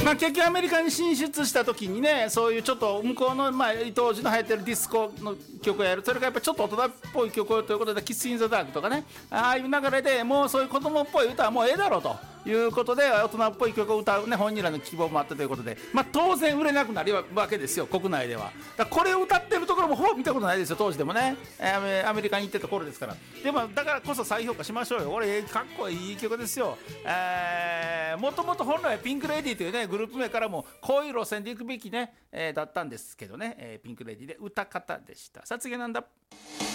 まあ結局アメリカに進出した時にね、そういうちょっと向こうの、まあ、当時の流行ってるディスコの曲をやる、それがやっぱりちょっと大人っぽい曲ということで、キス・イン・ザ・ダークとかね、ああいう流れでもうそういう子供っぽい歌はもうええだろうということで、大人っぽい曲を歌うね、本人らの希望もあったということで、まあ当然売れなくなるわけですよ、国内では。だからこれを歌ってるところもほぼ見たことないですよ、当時でもね。アメリカに行ってた頃ですから。でもだからこそ再評価しましょうよ。俺かっこいい曲ですよ。もともと本来ピンク・レディーというねグループ名からもこういう路線で行くべきね、だったんですけどね、ピンク・レディーで歌方でした。さあ次はなんだ。